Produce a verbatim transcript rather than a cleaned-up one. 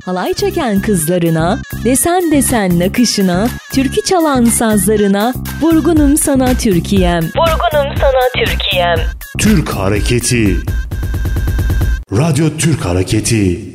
halay çeken kızlarına, desen desen nakışına, türkü çalan sazlarına, vurgunum sana Türkiye'm, vurgunum sana Türkiye'm. Türk Hareketi. Radyo Türk Hareketi.